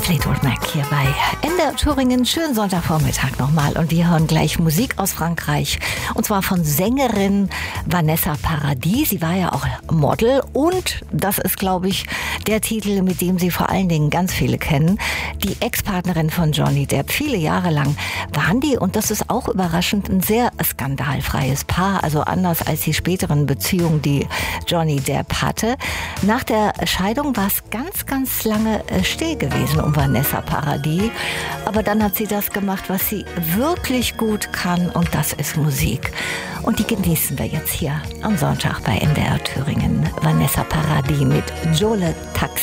Fleetwood Mac hier bei NDR Thüringen. Schönen Sonntagvormittag nochmal. Und wir hören gleich Musik aus Frankreich. Und zwar von Sängerin Vanessa Paradis. Sie war ja auch Model. Und das ist, glaube ich, der Titel, mit dem Sie vor allen Dingen ganz viele kennen. Die Ex-Partnerin von Johnny Depp. Viele Jahre lang waren die, und das ist auch überraschend, ein sehr skandalfreies Paar. Also anders als die späteren Beziehungen, die Johnny Depp hatte. Nach der Scheidung war es ganz, ganz lange still gewesen um Vanessa Paradis. Aber dann hat sie das gemacht, was sie wirklich gut kann, und das ist Musik. Und die genießen wir jetzt hier am Sonntag bei NDR Thüringen. Vanessa Paradis mit Jole Taxi.